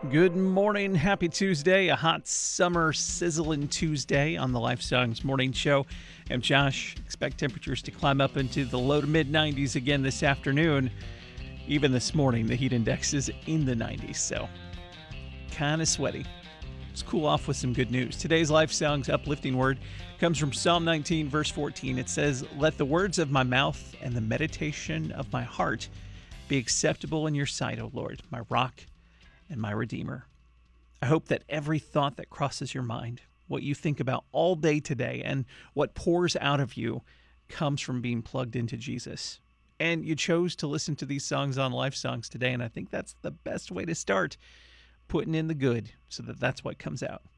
Good morning. Happy Tuesday. A hot summer sizzling Tuesday on the Life Songs Morning Show. I'm Josh. Expect temperatures to climb up into the low to mid 90s again this afternoon. Even this morning, the heat index is in the 90s, so kind of sweaty. Let's cool off with some good news. Today's Life Songs uplifting word comes from Psalm 19, verse 14. It says, "Let the words of my mouth and the meditation of my heart be acceptable in your sight, O Lord, my rock and my Redeemer." I hope that every thought that crosses your mind, what you think about all day today, and what pours out of you comes from being plugged into Jesus. And you chose to listen to these songs on Life Songs today, and I think that's the best way to start, putting in the good so that that's what comes out.